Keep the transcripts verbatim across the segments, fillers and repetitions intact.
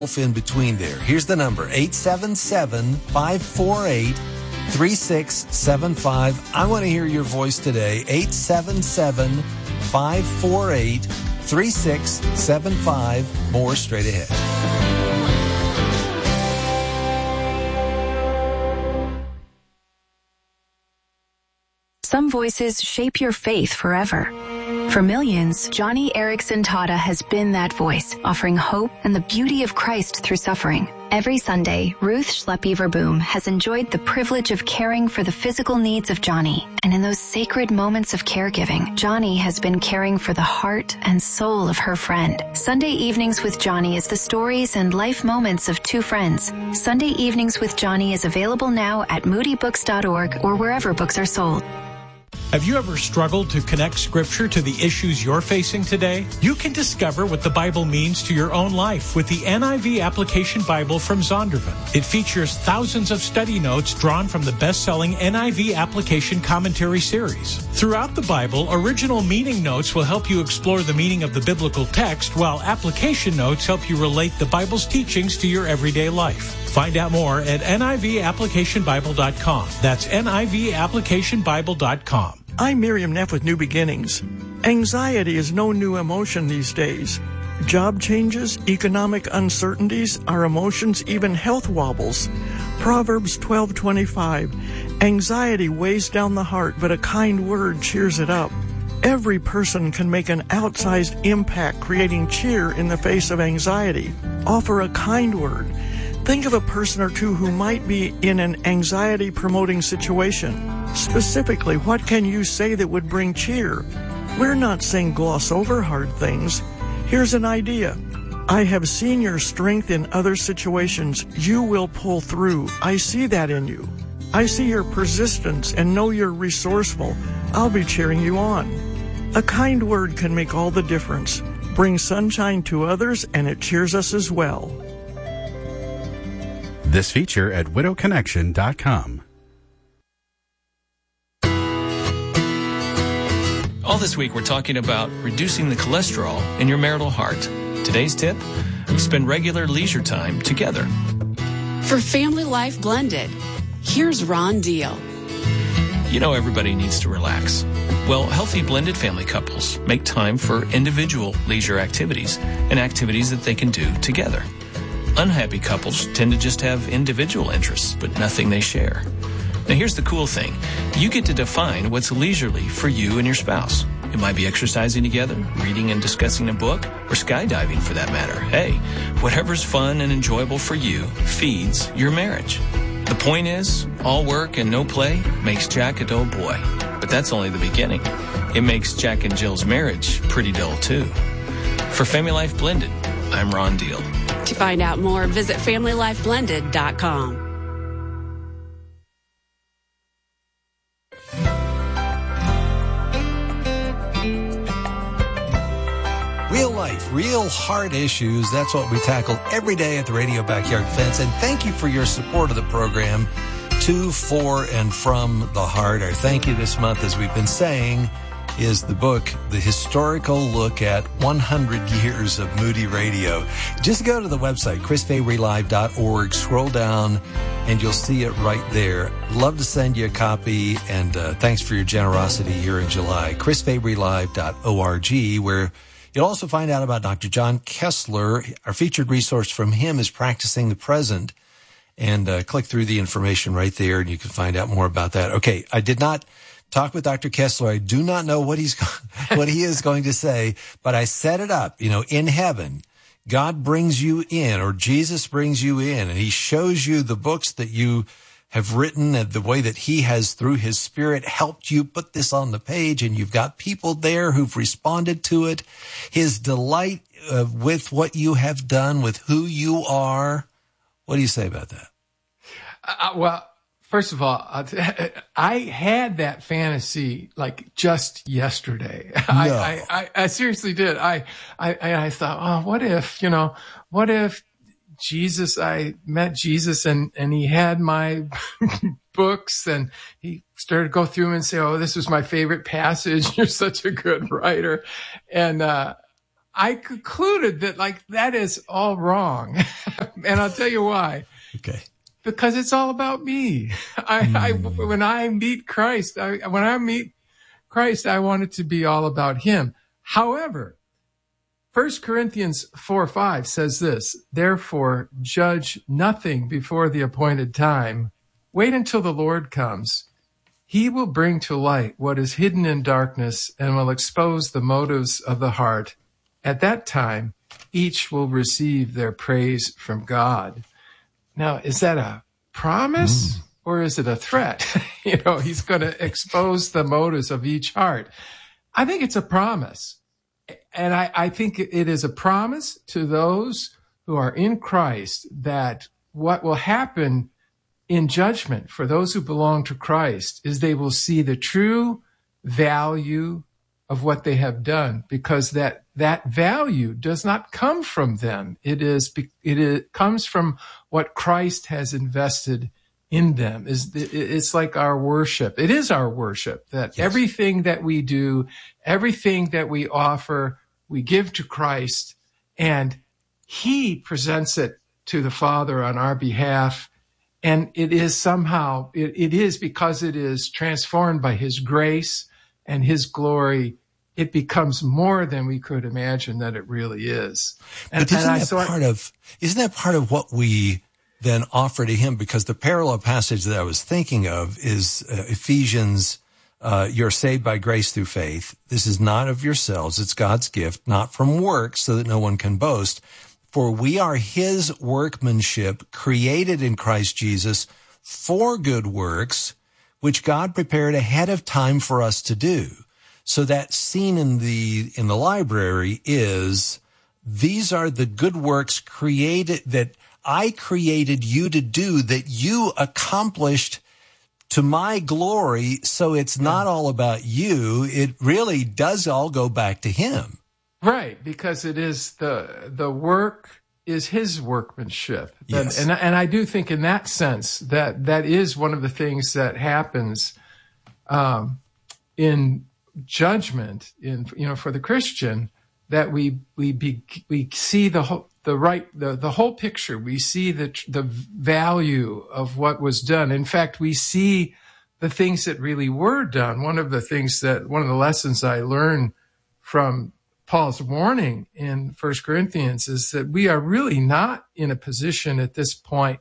in between there. Here's the number, eight seven seven, five four eight, three six seven five. I want to hear your voice today, eight seven seven, five four eight, three six seven five. More straight ahead. Some voices shape your faith forever. For millions, Johnny Erickson Tata has been that voice, offering hope and the beauty of Christ through suffering. Every Sunday, Ruth Schleppy Verboom has enjoyed the privilege of caring for the physical needs of Johnny. And in those sacred moments of caregiving, Johnny has been caring for the heart and soul of her friend. Sunday Evenings with Johnny is the stories and life moments of two friends. Sunday Evenings with Johnny is available now at moody books dot org or wherever books are sold. Have you ever struggled to connect Scripture to the issues you're facing today? You can discover what the Bible means to your own life with the N I V Application Bible from Zondervan. It features thousands of study notes drawn from the best-selling N I V Application Commentary series. Throughout the Bible, original meaning notes will help you explore the meaning of the biblical text, while application notes help you relate the Bible's teachings to your everyday life. Find out more at N I V application bible dot com. That's N I V application bible dot com. I'm Miriam Neff with New Beginnings. Anxiety is no new emotion these days. Job changes, economic uncertainties, our emotions, even health wobbles. Proverbs twelve twenty-five. Anxiety weighs down the heart, but a kind word cheers it up. Every person can make an outsized impact creating cheer in the face of anxiety. Offer a kind word. Think of a person or two who might be in an anxiety-promoting situation. Specifically, what can you say that would bring cheer? We're not saying gloss over hard things. Here's an idea. I have seen your strength in other situations. You will pull through. I see that in you. I see your persistence and know you're resourceful. I'll be cheering you on. A kind word can make all the difference. Bring sunshine to others, and it cheers us as well. This feature at widow connection dot com. All this week, we're talking about reducing the cholesterol in your marital heart. Today's tip, spend regular leisure time together. For Family Life Blended, here's Ron Deal. You know everybody needs to relax. Well, healthy blended family couples make time for individual leisure activities and activities that they can do together. Unhappy couples tend to just have individual interests, but nothing they share. Now, here's the cool thing. You get to define what's leisurely for you and your spouse. It might be exercising together, reading and discussing a book, or skydiving for that matter. Hey, whatever's fun and enjoyable for you feeds your marriage. The point is, all work and no play makes Jack a dull boy. But that's only the beginning. It makes Jack and Jill's marriage pretty dull, too. For Family Life Blended, I'm Ron Deal. To find out more, visit family life blended dot com. Real life, real hard issues. That's what we tackle every day at the Radio Backyard Fence. And thank you for your support of the program. To, for, and from the heart. Our thank you this month, as we've been saying, is the book, The Historical Look at one hundred Years of Moody Radio. Just go to the website, chris fabry live dot org, scroll down, and you'll see it right there. Love to send you a copy, and uh, thanks for your generosity here in July. chris fabry live dot org, where you'll also find out about Doctor John Kessler. Our featured resource from him is Practicing the Present. And uh, click through the information right there, and you can find out more about that. Okay, I did not talk with Doctor Kessler. I do not know what he's what he is going to say, but I set it up. You know, in heaven, God brings you in, or Jesus brings you in, and he shows you the books that you have written and the way that he has, through his Spirit, helped you put this on the page, and you've got people there who've responded to it. His delight uh, with what you have done, with who you are. What do you say about that? Uh, well, first of all, I had that fantasy like just yesterday. No. I, I, I seriously did. I, I, I thought, oh, what if, you know, what if Jesus, I met Jesus and, and he had my books and he started to go through them and say, oh, this was my favorite passage. You're such a good writer. And, uh, I concluded that, like, that is all wrong. And I'll tell you why. Okay. Because it's all about me. I, mm. I when I meet Christ, I, when I meet Christ, I want it to be all about him. However, First Corinthians four five says this, therefore judge nothing before the appointed time. Wait until the Lord comes. He will bring to light what is hidden in darkness and will expose the motives of the heart. At that time, each will receive their praise from God. Now, is that a promise mm. or is it a threat? You know, he's going to expose the motives of each heart. I think it's a promise. And I, I think it is a promise to those who are in Christ that what will happen in judgment for those who belong to Christ is they will see the true value of what they have done, because that that value does not come from them. It is it is, comes from what Christ has invested in them. Is it's like our worship. It is our worship that yes. everything that we do, everything that we offer, we give to Christ, and he presents it to the Father on our behalf. And it is somehow, it, it is because it is transformed by his grace and his glory, it becomes more than we could imagine that it really is. And, but isn't and I, that so part I, of, isn't that part of what we then offer to him? Because the parallel passage that I was thinking of is uh, Ephesians, uh, you're saved by grace through faith. This is not of yourselves. It's God's gift, not from works, so that no one can boast. For we are his workmanship, created in Christ Jesus for good works, which God prepared ahead of time for us to do. So that scene in the, in the library is, these are the good works created, that I created you to do, that you accomplished to my glory. So it's not all about you. It really does all go back to him. Right, because it is the the work is his workmanship. Yes. And, and and I do think in that sense that that is one of the things that happens um, in judgment, in you know, for the Christian, that we we be, we see the whole the right the, the whole picture. We see the the value of what was done. In fact, we see the things that really were done. One of the things that one of the lessons I learned from Paul's warning in First Corinthians is that we are really not in a position at this point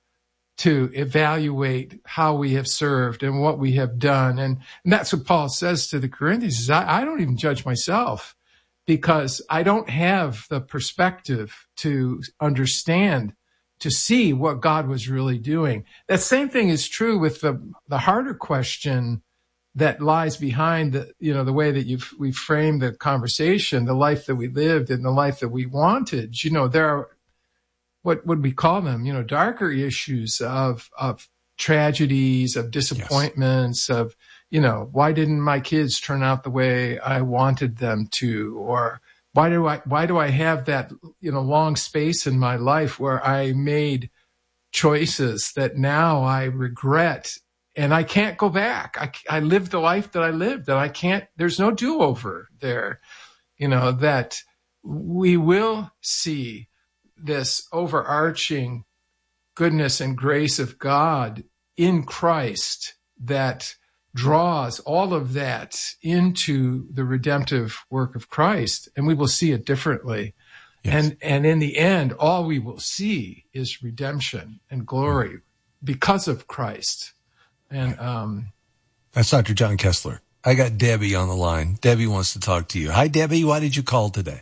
to evaluate how we have served and what we have done. And, and that's what Paul says to the Corinthians, is I, I don't even judge myself because I don't have the perspective to understand, to see what God was really doing. That same thing is true with the, the harder question that lies behind the, you know, the way that you've, we framed the conversation, the life that we lived and the life that we wanted. You know, there are, what would we call them? You know, darker issues of, of tragedies, of disappointments, yes. of, you know, why didn't my kids turn out the way I wanted them to? Or why do I, why do I have that, you know, long space in my life where I made choices that now I regret? And I can't go back. I, I lived the life that I lived, and I can't, there's no do-over there. You know, that we will see this overarching goodness and grace of God in Christ that draws all of that into the redemptive work of Christ, and we will see it differently. Yes. And, and in the end, all we will see is redemption and glory because of Christ. And um, that's Doctor John Kessler. I got Debbie on the line. Debbie wants to talk to you. Hi, Debbie. Why did you call today?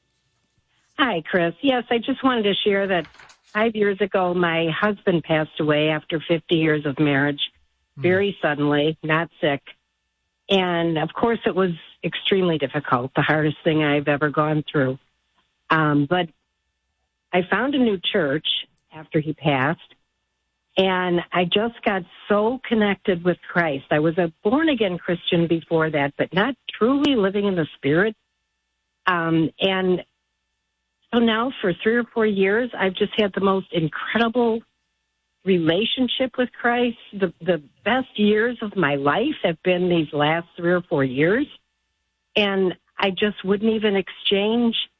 Hi, Chris. Yes, I just wanted to share that five years ago, my husband passed away after fifty years of marriage, mm. very suddenly, not sick. And, of course, it was extremely difficult, the hardest thing I've ever gone through. Um, but I found a new church after he passed. And I just got so connected with Christ. I was a born-again Christian before that, but not truly living in the Spirit. Um, and so now for three or four years, I've just had the most incredible relationship with Christ. The, the best years of my life have been these last three or four years. And I just wouldn't even exchange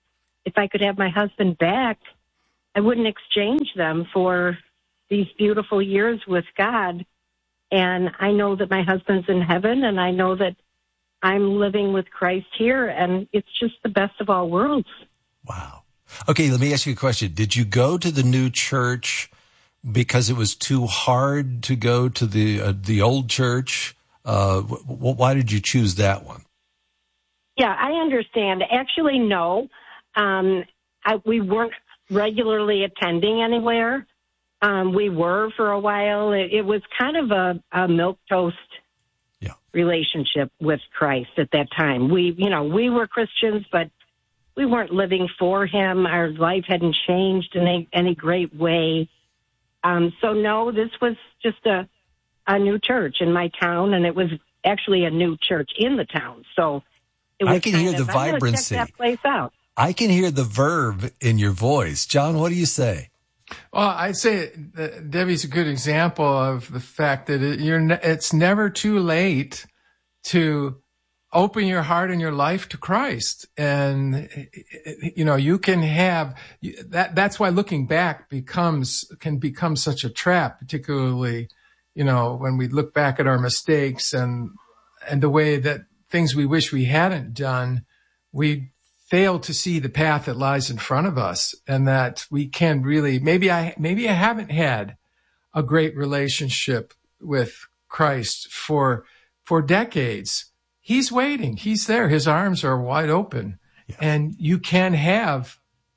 if I could have my husband back, I wouldn't exchange them for these beautiful years with God. And I know that my husband's in heaven, and I know that I'm living with Christ here, and it's just the best of all worlds. Wow. Okay, let me ask you a question. Did you go to the new church because it was too hard to go to the uh, the old church? Uh, w- why did you choose that one? Yeah, I understand. Actually, no. Um, I, we weren't regularly attending anywhere. Um, we were for a while. It, it was kind of a, a milquetoast yeah. relationship with Christ at that time. We, you know, we were Christians, but we weren't living for him. Our life hadn't changed in any, any great way. Um, so, no, this was just a, a new church in my town, and it was actually a new church in the town. So it was I can hear of, the vibrancy. Check that place out. I can hear the verve in your voice. John, what do you say? Well, I'd say that Debbie's a good example of the fact that it, you're, ne- it's never too late to open your heart and your life to Christ. And, you know, you can have that. That's why looking back becomes, can become such a trap, particularly, you know, when we look back at our mistakes and, and the way that things we wish we hadn't done, we fail to see the path that lies in front of us, and that we can really, maybe I, maybe I haven't had a great relationship with Christ for, for decades. He's waiting. He's there. His arms are wide open, yeah. And you can have,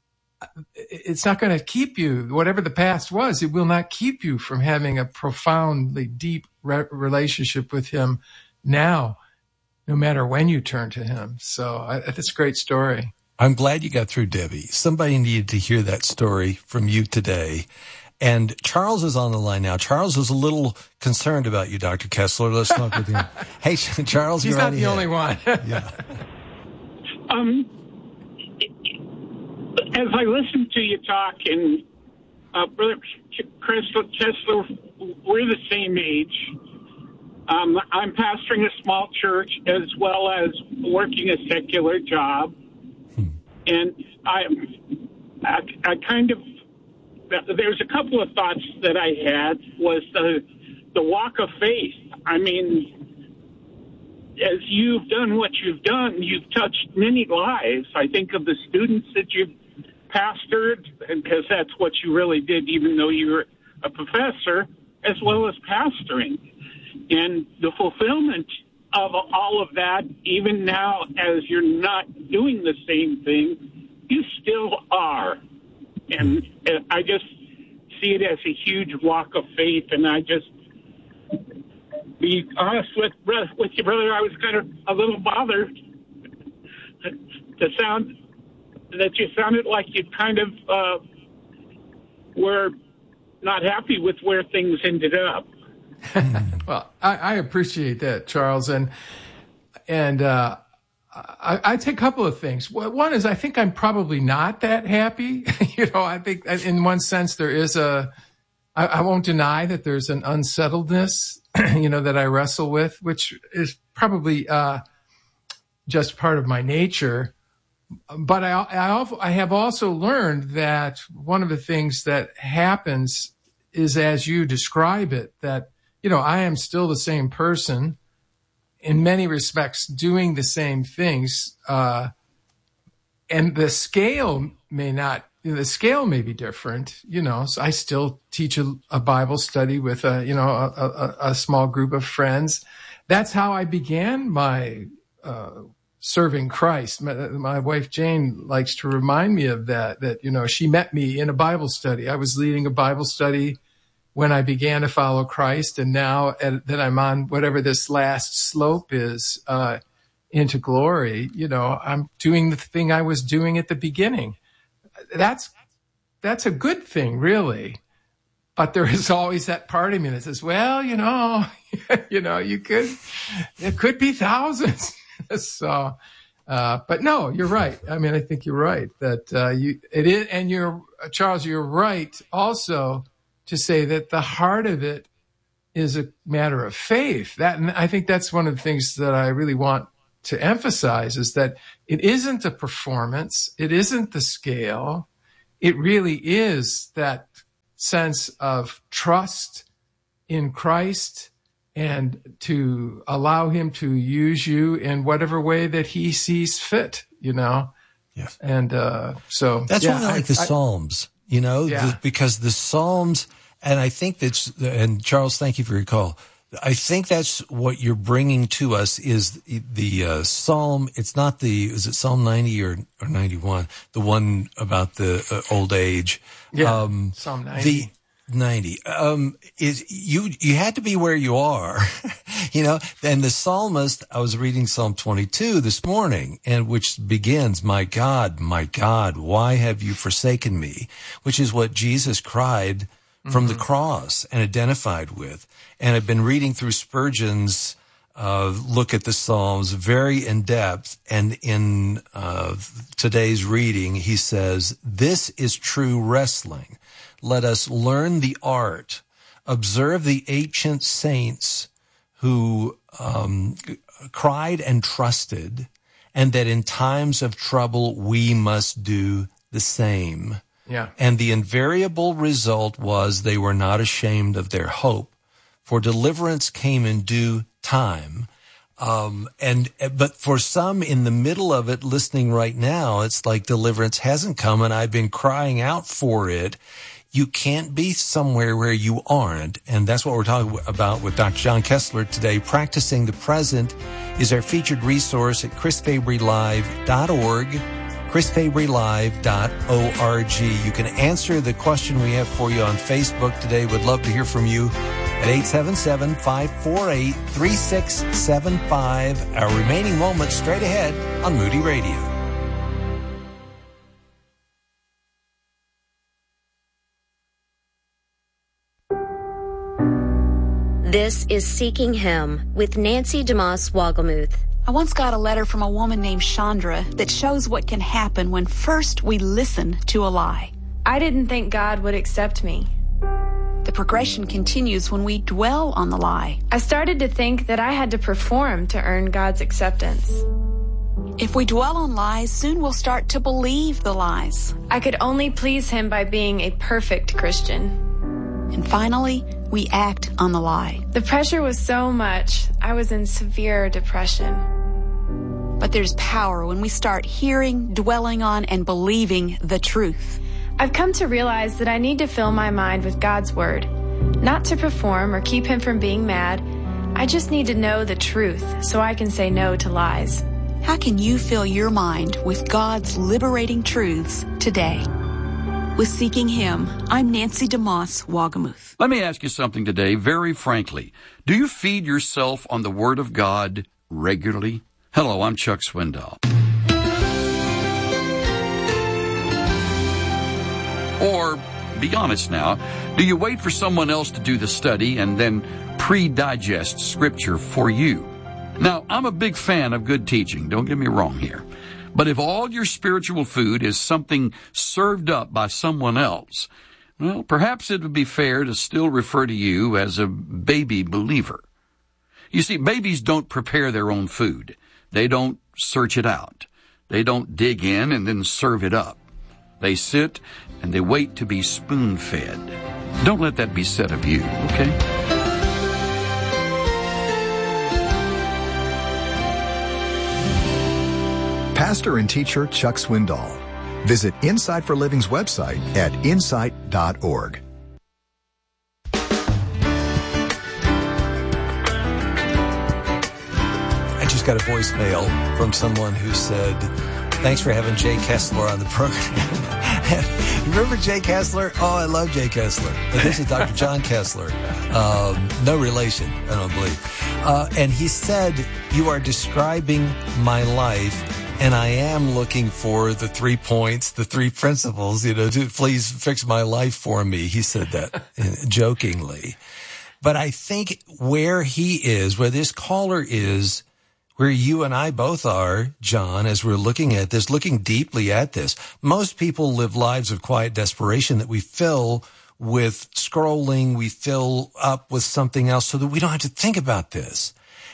it's not going to keep you, whatever the past was, it will not keep you from having a profoundly deep re- relationship with him now, no matter when you turn to him. So I, that's a great story. I'm glad you got through, Debbie. Somebody needed to hear that story from you today. And Charles is on the line now. Charles is a little concerned about you, Doctor Kessler. Let's talk with him. Hey, Charles, he's you're not the ahead. only one. Yeah. Um, as I listen to you talk, and uh, Brother Chris Kessler, we're the same age. Um, I'm pastoring a small church as well as working a secular job. Hmm. And I, I, I kind of, there's a couple of thoughts that I had was the, the walk of faith. I mean, as you've done what you've done, you've touched many lives. I think of the students that you've pastored, because that's what you really did, even though you were a professor, as well as pastoring. And the fulfillment of all of that, even now as you're not doing the same thing, you still are. And I just see it as a huge walk of faith. And I just, be honest with, with you, brother, I was kind of a little bothered to sound that you sounded like you kind of uh, were not happy with where things ended up. Well, I, I appreciate that, Charles, and and uh, I, I take a couple of things. One is I think I'm probably not that happy. you know, I think in one sense there is a. I, I won't deny that there's an unsettledness, you know, that I wrestle with, which is probably uh, just part of my nature. But I I, I have also learned that one of the things that happens is, as you describe it, that you know, I am still the same person in many respects doing the same things. Uh, and the scale may not, you know, the scale may be different, you know, so I still teach a, a Bible study with a, you know, a, a, a small group of friends. That's how I began my, uh, serving Christ. My, my wife, Jane, likes to remind me of that, that, you know, she met me in a Bible study. I was leading a Bible study when I began to follow Christ, and now at, that I'm on whatever this last slope is uh, into glory, you know, I'm doing the thing I was doing at the beginning. That's that's a good thing, really. But there is always that part of me that says, well, you know, you know, you could, it could be thousands. so, uh, but no, you're right. I mean, I think you're right that uh, you it is, and you're Charles, you're right also to say that the heart of it is a matter of faith. That, and I think that's one of the things that I really want to emphasize is that it isn't a performance. It isn't the scale. It really is that sense of trust in Christ and to allow him to use you in whatever way that he sees fit, you know? Yes. And, uh, so. That's yeah, why I like the I, Psalms, you know, yeah. the, because the Psalms, and I think that's, and Charles, thank you for your call. I think that's what you're bringing to us is the, the uh, Psalm. It's not the, is it Psalm ninety or, or ninety-one? The one about the uh, old age. Yeah. Um, Psalm ninety. The, ninety. Um, is you, you had to be where you are, you know, and the psalmist, I was reading Psalm twenty-two this morning, and which begins, my God, my God, why have you forsaken me? Which is what Jesus cried from mm-hmm. the cross and identified with. And I've been reading through Spurgeon's, uh, look at the Psalms very in depth. And in, uh, today's reading, he says, this is true wrestling. Let us learn the art, observe the ancient saints who um, cried and trusted, and that in times of trouble we must do the same. Yeah. And the invariable result was they were not ashamed of their hope, for deliverance came in due time. Um, and, but for some in the middle of it listening right now, it's like deliverance hasn't come and I've been crying out for it. You can't be somewhere where you aren't. And that's what we're talking about with Doctor John Kessler today. Practicing the Present is our featured resource at chris fabry live dot org, chris fabry live dot org. You can answer the question we have for you on Facebook today. Would love to hear from you at eight seven seven, five four eight, three six seven five. Our remaining moments straight ahead on Moody Radio. This is Seeking Him with Nancy DeMoss Wogelmuth. I once got a letter from a woman named Chandra that shows what can happen when first we listen to a lie. I didn't think God would accept me. The progression continues when we dwell on the lie. I started to think that I had to perform to earn God's acceptance. If we dwell on lies, soon we'll start to believe the lies. I could only please Him by being a perfect Christian. And finally, we act on the lie. The pressure was so much, I was in severe depression. But there's power when we start hearing, dwelling on, and believing the truth. I've come to realize that I need to fill my mind with God's Word. Not to perform or keep Him from being mad. I just need to know the truth so I can say no to lies. How can you fill your mind with God's liberating truths today? With Seeking Him, I'm Nancy DeMoss Wogelmuth. Let me ask you something today, very frankly. Do you feed yourself on the Word of God regularly? Hello, I'm Chuck Swindoll. Or, be honest now, do you wait for someone else to do the study and then pre-digest Scripture for you? Now, I'm a big fan of good teaching, don't get me wrong here. But if all your spiritual food is something served up by someone else, well, perhaps it would be fair to still refer to you as a baby believer. You see, babies don't prepare their own food. They don't search it out. They don't dig in and then serve it up. They sit and they wait to be spoon-fed. Don't let that be said of you, okay? Pastor and teacher Chuck Swindoll. Visit Insight for Living's website at insight dot org. I just got a voicemail from someone who said, thanks for having Jay Kessler on the program. You remember Jay Kessler? Oh, I love Jay Kessler. But this is Doctor John Kessler. Um, no relation, I don't believe. Uh, and he said, you are describing my life, and I am looking for the three points, the three principles, you know, to please fix my life for me. He said that jokingly. But I think where he is, where this caller is, where you and I both are, John, as we're looking at this, looking deeply at this. Most people live lives of quiet desperation that we fill with scrolling, we fill up with something else so that we don't have to think about this.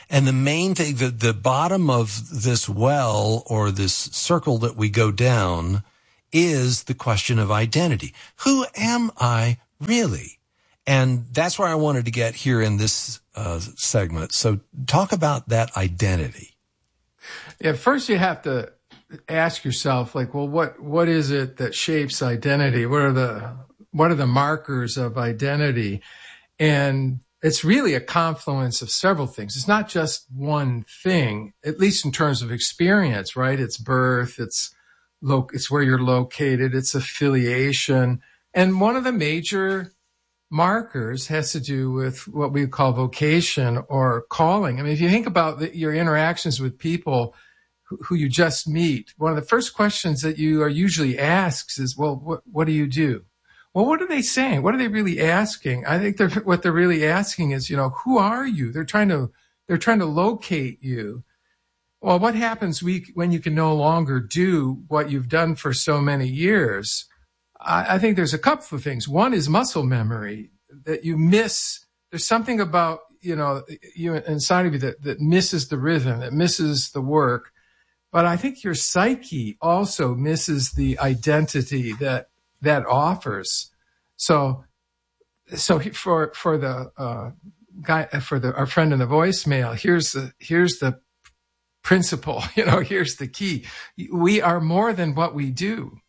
And the main thing, the, the bottom of this well or this circle that we go down is the question of identity. Who am I really? And that's where I wanted to get here in this uh, segment. So talk about that identity. Yeah, first you have to ask yourself, like, well, what what is it that shapes identity? What are the what are the markers of identity? And it's really a confluence of several things. It's not just one thing, at least in terms of experience, right? It's birth, it's lo- it's where you're located, it's affiliation. And one of the major markers has to do with what we call vocation or calling. I mean, if you think about the, your interactions with people who, who you just meet, one of the first questions that you are usually asked is, well, what, what do you do? Well, what are they saying? What are they really asking? I think they're, what they're really asking is, you know, who are you? They're trying to, they're trying to locate you. Well, what happens we, when you can no longer do what you've done for so many years? I, I think there's a couple of things. One is muscle memory, that you miss. There's something about, you know, you inside of you that, that misses the rhythm, that misses the work. But I think your psyche also misses the identity that that offers. So, so for, for the, uh, guy, for the, our friend in the voicemail, here's the, here's the principle, you know, here's the key. We are more than what we do,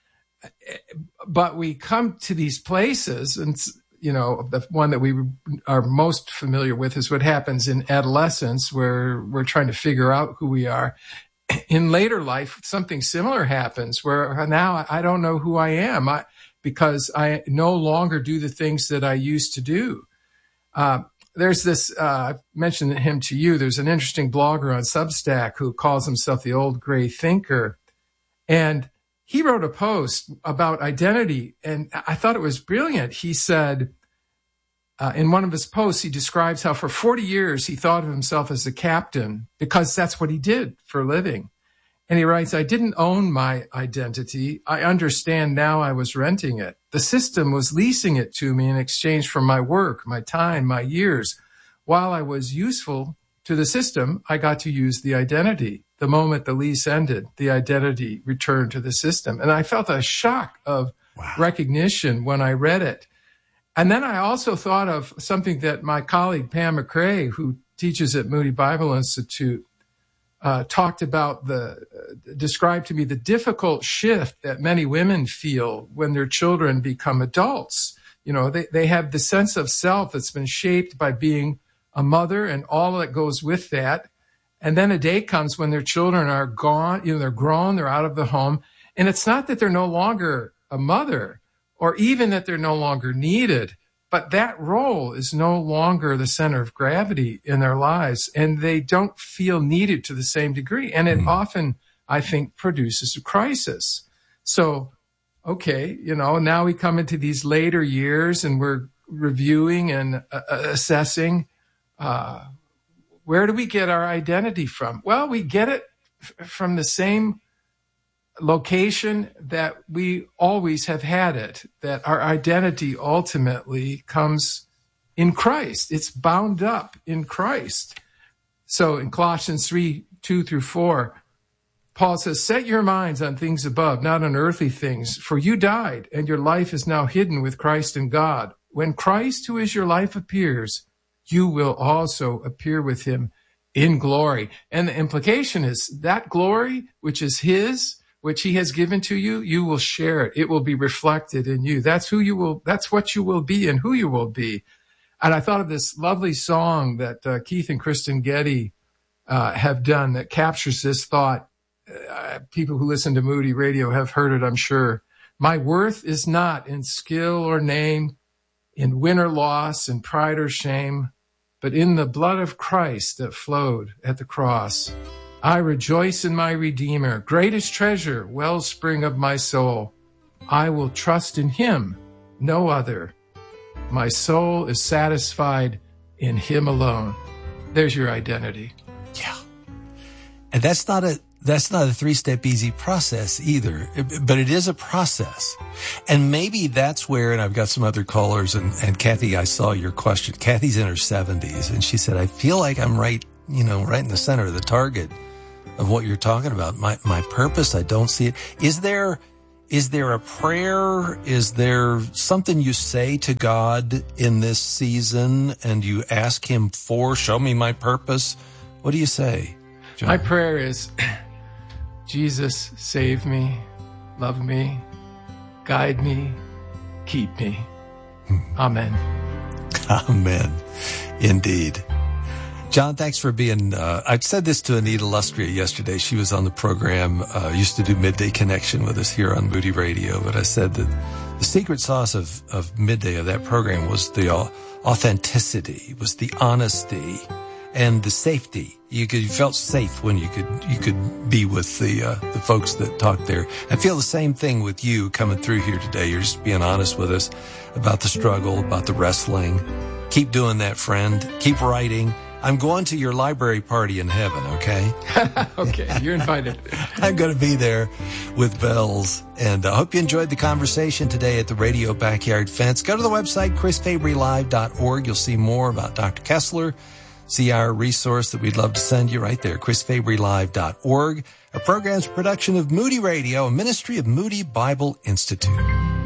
but we come to these places, and, you know, the one that we are most familiar with is what happens in adolescence, where we're trying to figure out who we are. In later life, something similar happens where now I don't know who I am I, because I no longer do the things that I used to do. Uh, there's this, uh, I've mentioned him to you, there's an interesting blogger on Substack who calls himself the Old Gray Thinker. And he wrote a post about identity, and I thought it was brilliant. He said, Uh, in one of his posts, he describes how for forty years he thought of himself as a captain because that's what he did for a living. And he writes, I didn't own my identity. I understand now I was renting it. The system was leasing it to me in exchange for my work, my time, my years. While I was useful to the system, I got to use the identity. The moment the lease ended, the identity returned to the system. And I felt a shock of wow. recognition when I read it. And then I also thought of something that my colleague Pam McCrae, who teaches at Moody Bible Institute, uh, talked about, the uh, described to me the difficult shift that many women feel when their children become adults. You know, they, they have the sense of self that's been shaped by being a mother and all that goes with that. And then a day comes when their children are gone, you know, they're grown, they're out of the home. And it's not that they're no longer a mother, or even that they're no longer needed, but that role is no longer the center of gravity in their lives, and they don't feel needed to the same degree. And it mm. often, I think, produces a crisis. So, okay, you know, now we come into these later years and we're reviewing and uh, assessing, uh, where do we get our identity from? Well, we get it f- from the same location that we always have had it, that our identity ultimately comes in Christ. It's bound up in Christ. So in Colossians three, two through four, Paul says, set your minds on things above, not on earthly things, for you died and your life is now hidden with Christ in God. When Christ, who is your life, appears, you will also appear with him in glory. And the implication is that glory, which is his, which he has given to you, you will share it. It will be reflected in you. That's who you will, that's what you will be and who you will be. And I thought of this lovely song that uh, Keith and Kristen Getty uh, have done that captures this thought. Uh, people who listen to Moody Radio have heard it, I'm sure. My worth is not in skill or name, in win or loss, in pride or shame, but in the blood of Christ that flowed at the cross. I rejoice in my Redeemer, greatest treasure, wellspring of my soul. I will trust in him, no other. My soul is satisfied in him alone. There's your identity. Yeah. And that's not a that's not a three-step easy process either, but it is a process. And maybe that's where, and I've got some other callers, and, and Kathy, I saw your question. Kathy's in her seventies, and she said, I feel like I'm right you know, right in the center of the target of what you're talking about. My my purpose, I don't see it. Is there is there a prayer? Is there something you say to God in this season and you ask him for, show me my purpose? What do you say, John? My prayer is, Jesus, save me, love me, guide me, keep me. Amen. Amen. Indeed. John, thanks for being, uh, I said this to Anita Lustria yesterday. She was on the program, uh, used to do Midday Connection with us here on Moody Radio. But I said that the secret sauce of, of Midday, of that program, was the authenticity, was the honesty, and the safety. You could, you felt safe when you could, you could be with the, uh, the folks that talked there. I feel the same thing with you coming through here today. You're just being honest with us about the struggle, about the wrestling. Keep doing that, friend. Keep writing. I'm going to your library party in heaven, okay? Okay, you're invited. I'm going to be there with bells. And I hope you enjoyed the conversation today at the Radio Backyard Fence. Go to the website, chris fabry live dot org. You'll see more about Doctor Kessler. See our resource that we'd love to send you right there, chris fabry live dot org. Our program's production of Moody Radio, a ministry of Moody Bible Institute.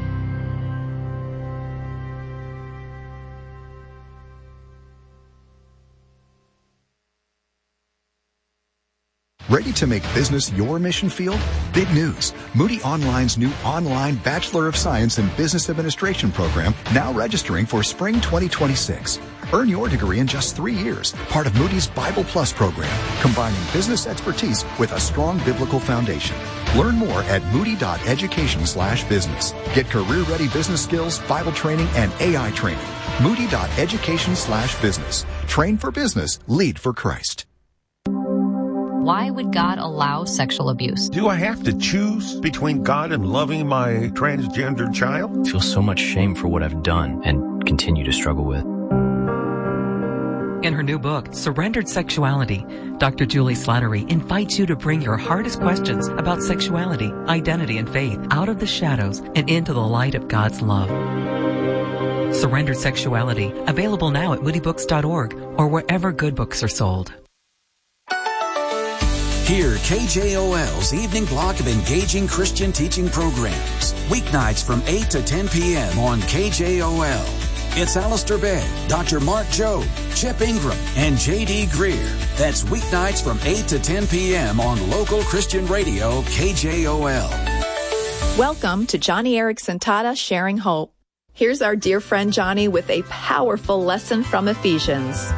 Ready to make business your mission field? Big news. Moody Online's new online Bachelor of Science in Business Administration program now registering for spring twenty twenty-six. Earn your degree in just three years, part of Moody's Bible Plus program, combining business expertise with a strong biblical foundation. Learn more at moody.education slash business. Get career-ready business skills, Bible training, and A I training. Moody.education slash business. Train for business. Lead for Christ. Why would God allow sexual abuse? Do I have to choose between God and loving my transgender child? I feel so much shame for what I've done and continue to struggle with. In her new book, Surrendered Sexuality, Doctor Julie Slattery invites you to bring your hardest questions about sexuality, identity, and faith out of the shadows and into the light of God's love. Surrendered Sexuality, available now at moody books dot org or wherever good books are sold. Hear K J O L's evening block of engaging Christian teaching programs. Weeknights from eight to ten p.m. on K J O L. It's Alistair Begg, Doctor Mark Jobe, Chip Ingram, and J D Greer. That's weeknights from eight to ten p.m. on local Christian radio K J O L. Welcome to Joni Eareckson Tada Sharing Hope. Here's our dear friend Johnny with a powerful lesson from Ephesians.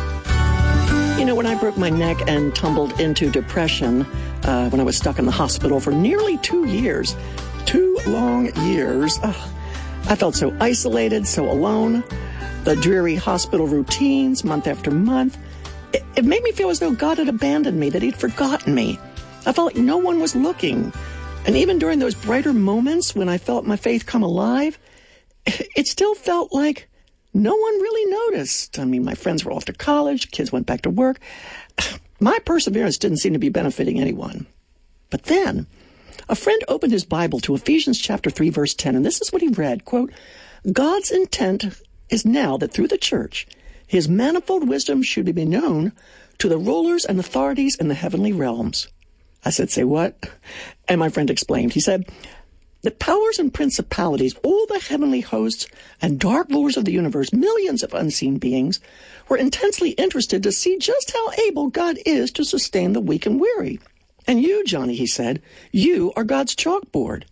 You know, when I broke my neck and tumbled into depression, uh, when I was stuck in the hospital for nearly two years, two long years, uh, I felt so isolated, so alone. The dreary hospital routines, month after month, it, it made me feel as though God had abandoned me, that he'd forgotten me. I felt like no one was looking. And even during those brighter moments when I felt my faith come alive, it still felt like no one really noticed. I mean, my friends were off to college, kids went back to work. My perseverance didn't seem to be benefiting anyone. But then, a friend opened his Bible to Ephesians chapter three, verse ten, and this is what he read, quote, God's intent is now that through the church, his manifold wisdom should be known to the rulers and authorities in the heavenly realms. I said, say what? And my friend explained. He said, the powers and principalities, all the heavenly hosts and dark rulers of the universe, millions of unseen beings, were intensely interested to see just how able God is to sustain the weak and weary. And you, Johnny, he said, you are God's chalkboard.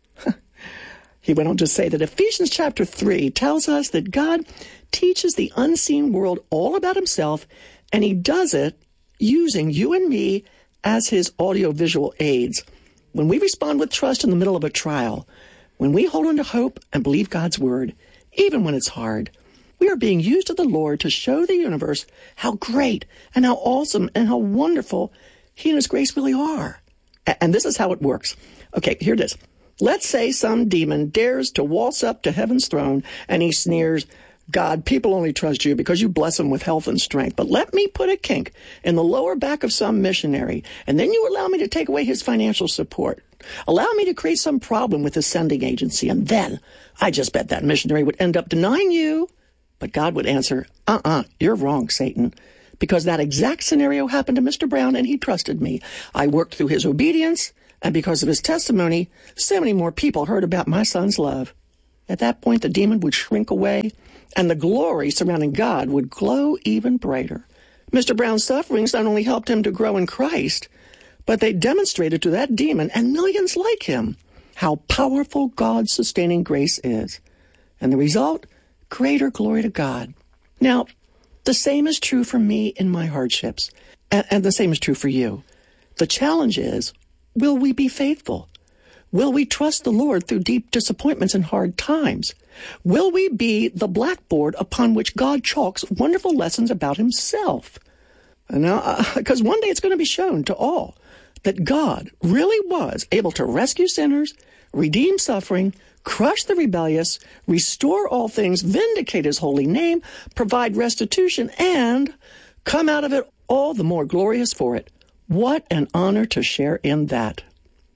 He went on to say that Ephesians chapter three tells us that God teaches the unseen world all about himself, and he does it using you and me as his audiovisual aids. When we respond with trust in the middle of a trial, when we hold on to hope and believe God's word, even when it's hard, we are being used of the Lord to show the universe how great and how awesome and how wonderful he and his grace really are. And this is how it works. Okay, here it is. Let's say some demon dares to waltz up to heaven's throne and he sneers, God, people only trust you because you bless them with health and strength. But let me put a kink in the lower back of some missionary, and then you allow me to take away his financial support. Allow me to create some problem with his sending agency, and then I just bet that missionary would end up denying you. But God would answer, uh-uh, you're wrong, Satan. because that exact scenario happened to Mister Brown, and he trusted me. I worked through his obedience, and because of his testimony, so many more people heard about my son's love. At that point, the demon would shrink away, and the glory surrounding God would glow even brighter. Mister Brown's sufferings not only helped him to grow in Christ, but they demonstrated to that demon and millions like him how powerful God's sustaining grace is. And the result? Greater glory to God. Now, the same is true for me in my hardships, and, and the same is true for you. The challenge is, will we be faithful? Will we trust the Lord through deep disappointments and hard times? Will we be the blackboard upon which God chalks wonderful lessons about himself? Now, because uh, one day it's going to be shown to all that God really was able to rescue sinners, redeem suffering, crush the rebellious, restore all things, vindicate his holy name, provide restitution, and come out of it all the more glorious for it. What an honor to share in that.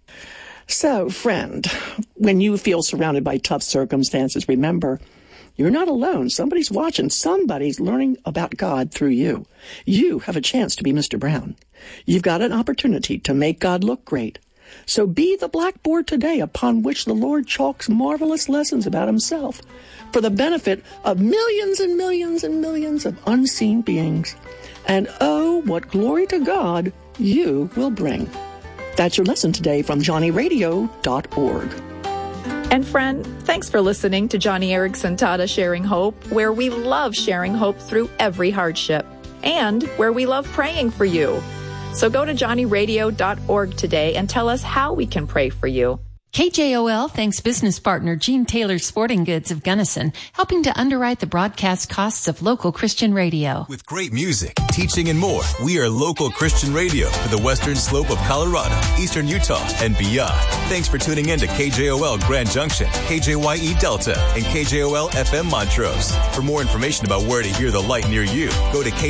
So, friend, when you feel surrounded by tough circumstances, remember, you're not alone. Somebody's watching. Somebody's learning about God through you. You have a chance to be Mister Brown. You've got an opportunity to make God look great. So be the blackboard today upon which the Lord chalks marvelous lessons about himself for the benefit of millions and millions and millions of unseen beings. And oh, what glory to God you will bring. That's your lesson today from Johnny Radio dot org. And friend, thanks for listening to Johnny Erickson Tata Sharing Hope, where we love sharing hope through every hardship and where we love praying for you. So go to Johnny Radio dot org today and tell us how we can pray for you. K J O L thanks business partner Gene Taylor Sporting Goods of Gunnison, helping to underwrite the broadcast costs of local Christian radio. With great music, teaching, and more, we are local Christian radio for the western slope of Colorado, eastern Utah, and beyond. Thanks for tuning in to K J O L Grand Junction, K J Y E Delta, and K J O L F M Montrose. For more information about where to hear the light near you, go to K